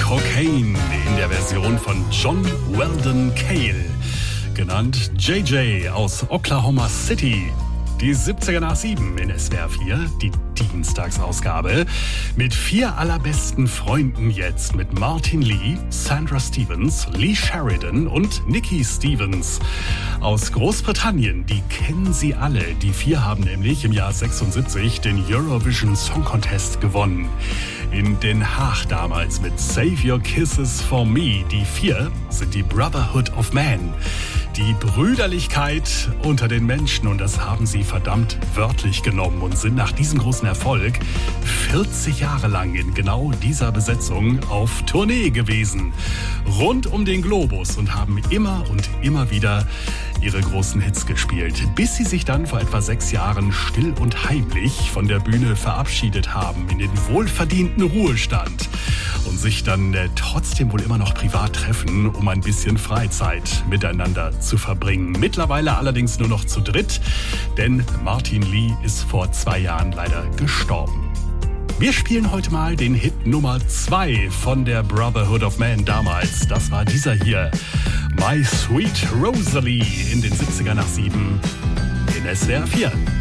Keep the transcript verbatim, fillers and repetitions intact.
Cocaine in der Version von John Weldon Cale, genannt J J aus Oklahoma City. Die siebziger nach sieben in S W R vier, die Dienstagsausgabe, mit vier allerbesten Freunden jetzt, mit Martin Lee, Sandra Stevens, Lee Sheridan und Nikki Stevens aus Großbritannien. Die kennen Sie alle. Die vier haben nämlich im Jahr sechsundsiebzig den Eurovision Song Contest gewonnen. In Den Haag damals mit Save Your Kisses for Me. Die vier sind die Brotherhood of Man. Die Brüderlichkeit unter den Menschen, und das haben sie verdammt wörtlich genommen und sind nach diesem großen Erfolg vierzig Jahre lang in genau dieser Besetzung auf Tournee gewesen. Rund um den Globus und haben immer und immer wieder ihre großen Hits gespielt, bis sie sich dann vor etwa sechs Jahren still und heimlich von der Bühne verabschiedet haben in den wohlverdienten Ruhestand und sich dann äh, trotzdem wohl immer noch privat treffen, um ein bisschen Freizeit miteinander zu verbringen. Mittlerweile allerdings nur noch zu dritt, denn Martin Lee ist vor zwei Jahren leider gestorben. Wir spielen heute mal den Hit Nummer zwei von der Brotherhood of Man damals. Das war dieser hier, My Sweet Rosalie, in den siebziger nach sieben in S W R vier.